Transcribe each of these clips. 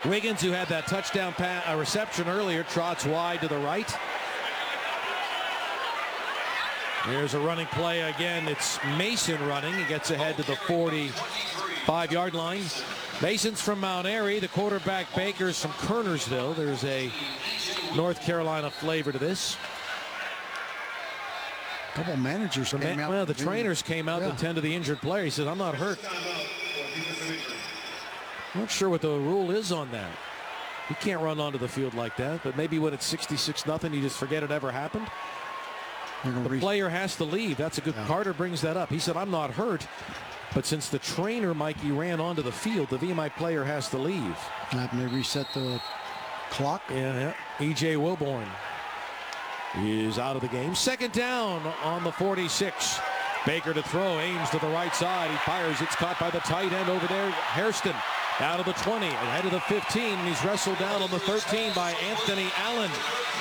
Wiggins, who had that touchdown reception earlier, trots wide to the right. Here's a running play again. It's Mason running. He gets ahead to the 45-yard line. Mason's from Mount Airy. The quarterback, Baker's from Kernersville. There's a North Carolina flavor to this. A couple managers came out. Well, the trainers came out to tend to the injured player. He said, I'm not hurt. I'm not sure what the rule is on that. You can't run onto the field like that, but maybe when it's 66-0, you just forget it ever happened. The player has to leave. That's a good. Carter brings that up. He said, I'm not hurt, but since the trainer, Mikey, ran onto the field, the VMI player has to leave. They reset the clock. Yeah. E.J. Wilborn is out of the game. Second down on the 46. Baker to throw, aims to the right side. He fires. It's caught by the tight end over there, Hairston. Out of the 20, ahead of the 15, and he's wrestled down on the 13 by Anthony Allen.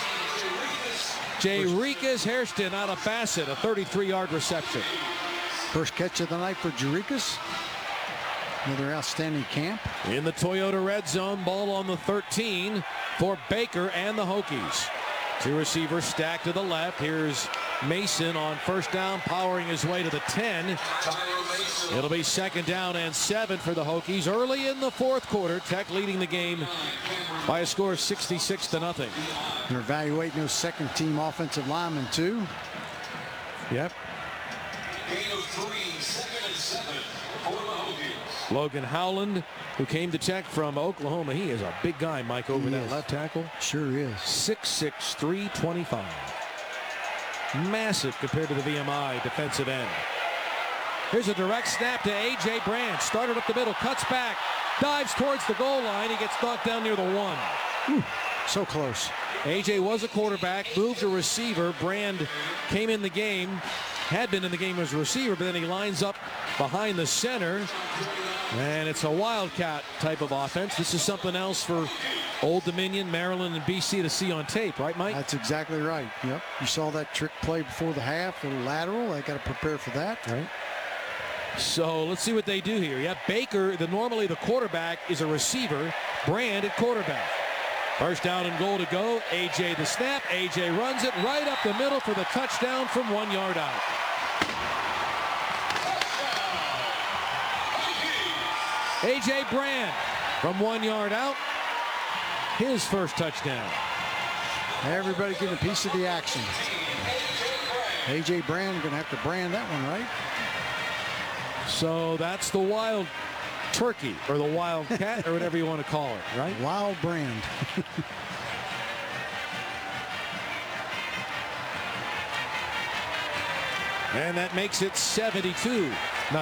Jairicus Hairston out of Bassett, a 33-yard reception. First catch of the night for Jairicus. Another outstanding camp. In the Toyota red zone, ball on the 13 for Baker and the Hokies. Two receivers stacked to the left. Here's Mason on first down, powering his way to the 10. It'll be second down and 7 for the Hokies. Early in the fourth quarter, Tech leading the game by a score of 66-0. They're evaluating those second-team offensive linemen, too. Yep. Logan Howland, who came to Tech from Oklahoma. He is a big guy, Mike, over that left tackle. Sure is. 6'6", 325. Massive compared to the VMI defensive end. Here's a direct snap to A.J. Brand. Started up the middle, cuts back, dives towards the goal line. He gets knocked down near the 1. Ooh, so close. A.J. was a quarterback, moved to receiver. Brand came in the game, had been in the game as a receiver, but then he lines up behind the center. And it's a Wildcat type of offense. This is something else for Old Dominion, Maryland, and BC to see on tape, right, Mike? That's exactly right. Yep. You saw that trick play before the half, a lateral. They got to prepare for that. Right. So let's see what they do here. Yeah, Baker, normally the quarterback, is a receiver. Brand at quarterback. First down and goal to go. A.J. the snap. A.J. runs it right up the middle for the touchdown from 1 yard out. A.J. Brand from 1 yard out. His first touchdown. Everybody getting a piece of the action. A.J. Brand going to have to brand that one, right? So that's the wild turkey or the wild cat or whatever you want to call it, right? Wild Brand. And that makes it 72-0.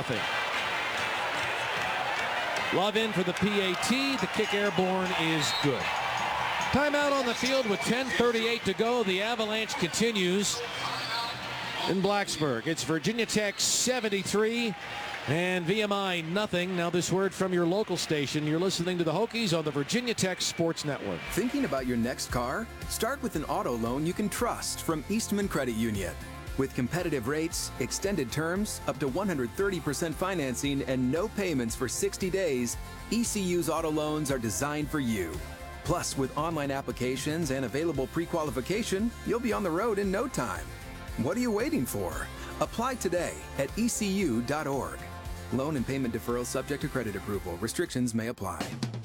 Love in for the PAT. The kick airborne is good. Timeout on the field with 10:38 to go. The avalanche continues in Blacksburg. It's Virginia Tech 73 and VMI nothing. Now this word from your local station. You're listening to the Hokies on the Virginia Tech Sports Network. Thinking about your next car? Start with an auto loan you can trust from Eastman Credit Union. With competitive rates, extended terms, up to 130% financing, and no payments for 60 days, ECU's auto loans are designed for you. Plus, with online applications and available pre-qualification, you'll be on the road in no time. What are you waiting for? Apply today at ecu.org. Loan and payment deferral subject to credit approval. Restrictions may apply.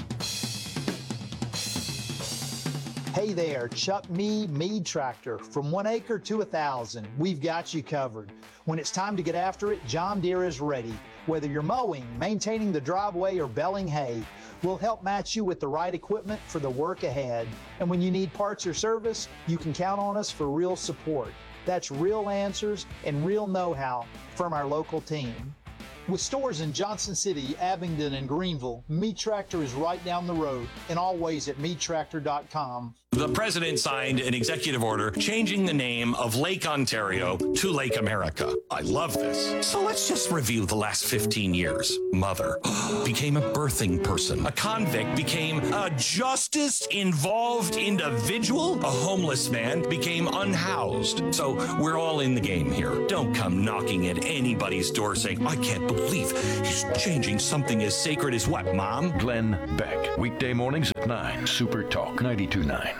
Hey there, Chuck Mead Tractor. From 1 acre to 1,000, we've got you covered. When it's time to get after it, John Deere is ready. Whether you're mowing, maintaining the driveway, or baling hay, we'll help match you with the right equipment for the work ahead. And when you need parts or service, you can count on us for real support. That's real answers and real know-how from our local team. With stores in Johnson City, Abingdon, and Greenville, Mead Tractor is right down the road and always at meadtractor.com. The president signed an executive order changing the name of Lake Ontario to Lake America. I love this. So let's just review the last 15 years. Mother became a birthing person. A convict became a justice-involved individual. A homeless man became unhoused. So we're all in the game here. Don't come knocking at anybody's door saying, I can't believe he's changing something as sacred as what, Mom? Glenn Beck. Weekday mornings at Talk 9. Super Talk 92.9.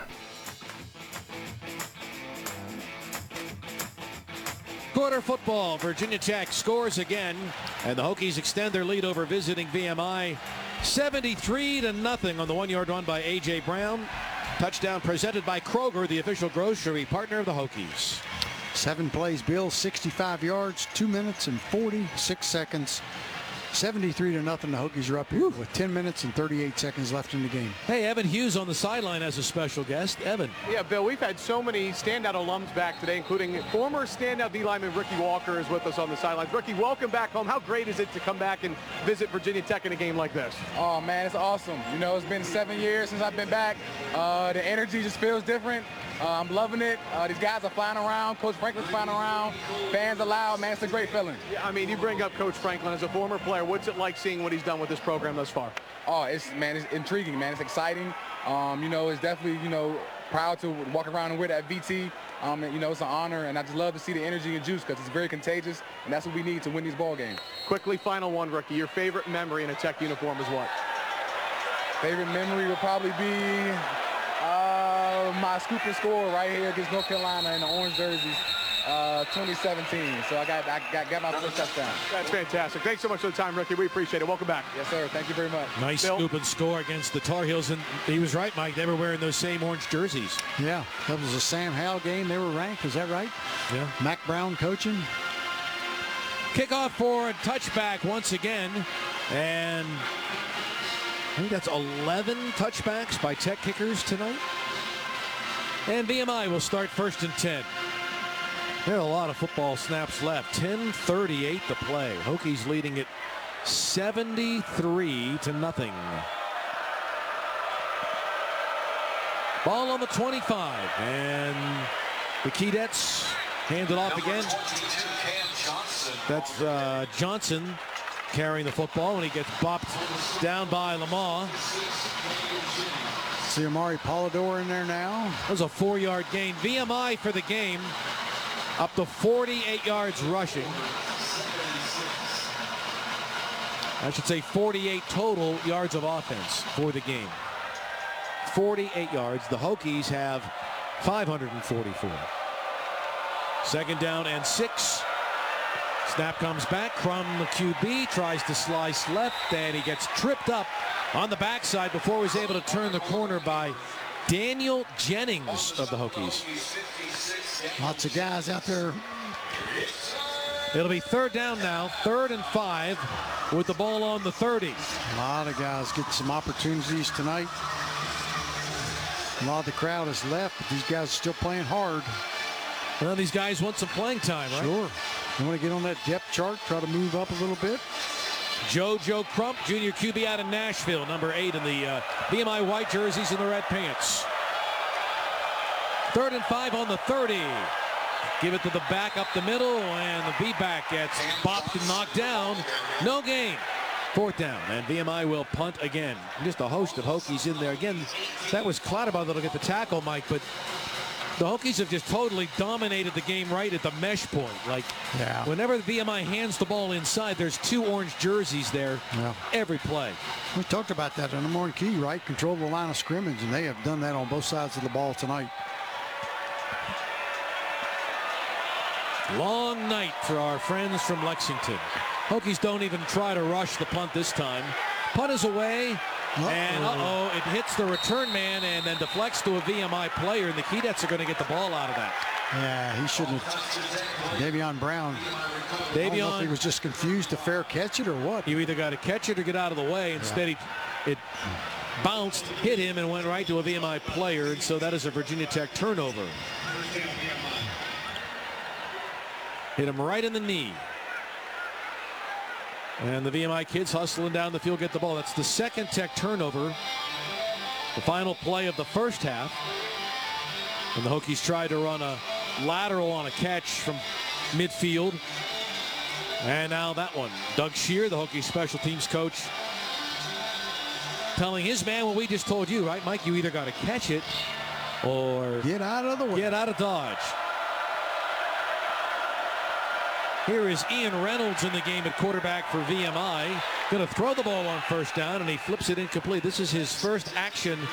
Quarter football, Virginia Tech scores again, and the Hokies extend their lead over visiting VMI 73-0 on the 1-yard run by A.J. Brown. Touchdown presented by Kroger, the official grocery partner of the Hokies. 7 plays, Bill, 65 yards, 2 minutes and 46 seconds. 73-0. The Hokies are up here with 10 minutes and 38 seconds left in the game. Hey, Evan Hughes on the sideline as a special guest. Evan. Yeah, Bill, we've had so many standout alums back today, including former standout D lineman Ricky Walker is with us on the sidelines. Ricky, welcome back home. How great is it to come back and visit Virginia Tech in a game like this? Oh, man, it's awesome. You know, it's been 7 years since I've been back. The energy just feels different. I'm loving it. These guys are flying around. Coach Franklin's flying around. Fans are loud. Man, it's a great feeling. Yeah, I mean, you bring up Coach Franklin as a former player. What's it like seeing what he's done with this program thus far? Oh, it's intriguing, man. It's exciting. You know, it's definitely, proud to walk around and wear that VT. It's an honor, and I just love to see the energy and juice because it's very contagious, and that's what we need to win these ball games. Quickly, final one, Ricky. Your favorite memory in a Tech uniform is what? Favorite memory would probably be my scoop and score right here against North Carolina in the orange jerseys, 2017. So I got my first touchdown. That's fantastic. Thanks so much for the time, Ricky. We appreciate it. Welcome back. Yes, sir. Thank you very much. Nice Bill? scoop and score against the Tar Heels, and he was right, Mike. They were wearing those same orange jerseys. Yeah, that was a Sam Howell game. They were ranked. Is that right? Yeah. Mac Brown coaching. Kickoff for a touchback once again, and I think that's 11 touchbacks by Tech kickers tonight. And VMI will start 1st and 10. There are a lot of football snaps left. 10:38 to play. Hokies leading it 73-0. Ball on the 25, and the Keydets hand it off again. That's Johnson carrying the football, and he gets bopped down by Lamar. See Amari Polidor in there now. That was a 4-yard gain. VMI for the game, up to 48 yards rushing. I should say 48 total yards of offense for the game. 48 yards. The Hokies have 544. 2nd down and 6. Snap comes back. Crum, the QB, tries to slice left, and he gets tripped up on the backside before he was able to turn the corner by Daniel Jennings of the Hokies. Lots of guys out there. It'll be 3rd down now, 3rd and 5 with the ball on the 30. A lot of guys get some opportunities tonight. A lot of the crowd has left, but these guys are still playing hard. Well, these guys want some playing time, right? Sure. They want to get on that depth chart, try to move up a little bit. Joe Crump, junior QB out of Nashville, number 8 in the VMI white jerseys and the red pants. 3rd and 5 on the 30. Give it to the back up the middle, and the B-back gets bopped and knocked down. No gain. 4th down, and VMI will punt again. Just a host of Hokies in there. Again, that was Clatterbaugh that'll get the tackle, Mike, but the Hokies have just totally dominated the game right at the mesh point. Like, whenever the VMI hands the ball inside, there's 2 orange jerseys there every play. We talked about that on the morning key, right? Control the line of scrimmage, and they have done that on both sides of the ball tonight. Long night for our friends from Lexington. Hokies don't even try to rush the punt this time. Punt is away. And it hits the return man and then deflects to a VMI player, and the Keydets are going to get the ball out of that. Yeah, he shouldn't have. Davion Brown. I don't know if he was just confused to fair catch it or what. You either got to catch it or get out of the way. Instead, it bounced, hit him, and went right to a VMI player, and so that is a Virginia Tech turnover. Hit him right in the knee. And the VMI kids hustling down the field, get the ball. That's the 2nd Tech turnover. The final play of the first half. And the Hokies tried to run a lateral on a catch from midfield. And now that one. Doug Shear, the Hokies special teams coach, telling his man what we just told you, right, Mike? You either got to catch it or get out of the way. Get out of Dodge. Here is Ian Reynolds in the game at quarterback for VMI. Going to throw the ball on 1st down, and he flips it incomplete. This is his first action